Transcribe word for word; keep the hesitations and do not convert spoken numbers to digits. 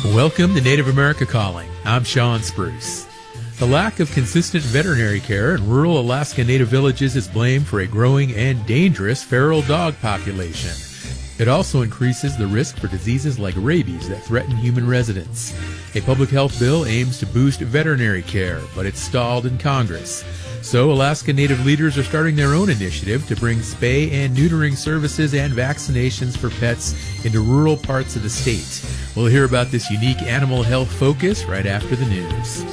Welcome to Native America Calling. I'm Sean Spruce. The lack of consistent veterinary care in rural Alaska Native villages is blamed for a growing and dangerous feral dog population. It also increases the risk for diseases like rabies that threaten human residents. A public health bill aims to boost veterinary care, but it's stalled in Congress. So Alaska Native leaders are starting their own initiative to bring spay and neutering services and vaccinations for pets into rural parts of the state. We'll hear about this unique animal health focus right after the news.